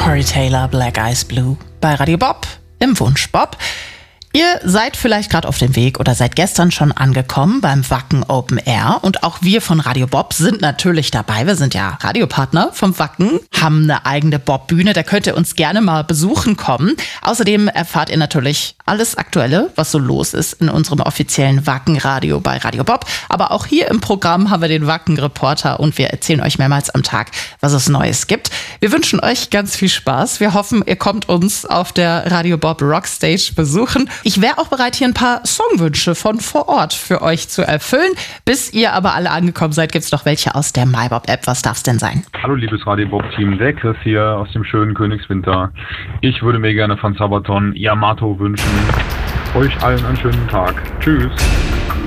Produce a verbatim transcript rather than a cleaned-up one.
Corey Taylor, Black Eyes Blue bei Radio Bob im Wunsch Bob. Ihr seid vielleicht gerade auf dem Weg oder seid gestern schon angekommen beim Wacken Open Air und auch wir von Radio Bob sind natürlich dabei. Wir sind ja Radiopartner vom Wacken, haben eine eigene Bob-Bühne, da könnt ihr uns gerne mal besuchen kommen. Außerdem erfahrt ihr natürlich alles Aktuelle, was so los ist in unserem offiziellen Wacken-Radio bei Radio Bob. Aber auch hier im Programm haben wir den Wacken-Reporter und wir erzählen euch mehrmals am Tag, was es Neues gibt. Wir wünschen euch ganz viel Spaß. Wir hoffen, ihr kommt uns auf der Radio Bob Rockstage besuchen. Ich wäre auch bereit, hier ein paar Songwünsche von vor Ort für euch zu erfüllen. Bis ihr aber alle angekommen seid, gibt es noch welche aus der MyBob-App. Was darf es denn sein? Hallo liebes Radio Bob-Team, der Chris hier aus dem schönen Königswinter. Ich würde mir gerne von Sabaton Yamato wünschen. Euch allen einen schönen Tag. Tschüss.